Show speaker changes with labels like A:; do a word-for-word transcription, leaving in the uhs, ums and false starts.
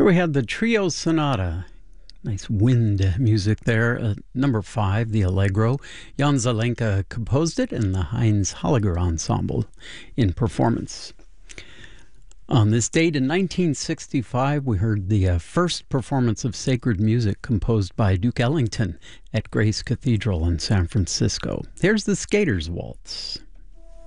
A: we had the Trio Sonata. Nice wind music there. Uh, number five, the Allegro. Jan Zelenka composed it, and the Heinz Holliger Ensemble in performance. On this date in nineteen sixty-five, we heard the uh, first performance of sacred music composed by Duke Ellington at Grace Cathedral in San Francisco. Here's the Skaters Waltz.